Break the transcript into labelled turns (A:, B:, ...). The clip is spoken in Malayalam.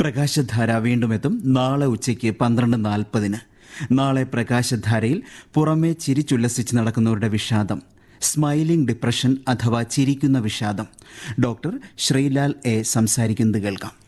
A: പ്രകാശധാര വീണ്ടും എത്തും നാളെ ഉച്ചയ്ക്ക് 12:40. നാളെ പ്രകാശധാരയിൽ പുറമെ ചിരിച്ചുല്ലസിച്ച് നടക്കുന്നവരുടെ വിഷാദം, സ്മൈലിംഗ് ഡിപ്രഷൻ അഥവാ ചിരിക്കുന്ന വിഷാദം. ഡോക്ടർ ശ്രീലാൽ എ സംസാരിക്കുന്നത് കേൾക്കാം.